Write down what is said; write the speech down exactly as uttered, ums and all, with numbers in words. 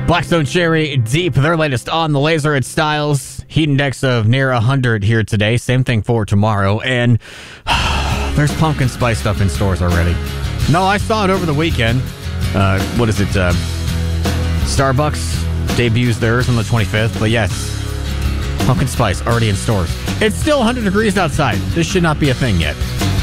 Blackstone Cherry Deep, their latest on the laser at Styles. Heat index of near one hundred here today. Same thing for tomorrow. And there's pumpkin spice stuff in stores already. No, I saw it over the weekend. Uh, what is it? Uh, Starbucks debuts theirs on the twenty-fifth. But yes, pumpkin spice already in stores. It's still one hundred degrees outside. This should not be a thing yet.